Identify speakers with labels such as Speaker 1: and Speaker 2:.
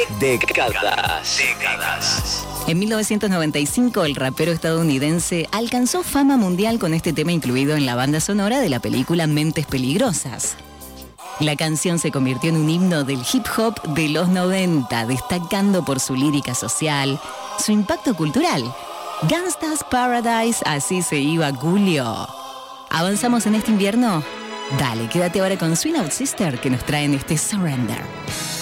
Speaker 1: Décadas.
Speaker 2: En 1995, el rapero estadounidense alcanzó fama mundial con este tema incluido en la banda sonora de la película Mentes Peligrosas. La canción se convirtió en un himno del hip hop de los 90, destacando por su lírica social, su impacto cultural. Gangsta's Paradise, así se iba Julio. ¿Avanzamos en este invierno? Dale, quédate ahora con Swing Out Sister, que nos traen este Surrender.